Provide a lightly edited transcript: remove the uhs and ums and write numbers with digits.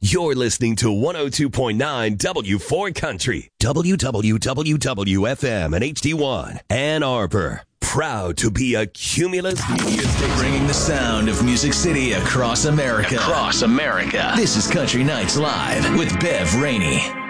You're listening to 102.9 W4 Country, WWWFM and HD1, Ann Arbor. Proud to be a Cumulus media station. Bringing the sound of Music City across America. This is Country Nights Live with Bev Rainey.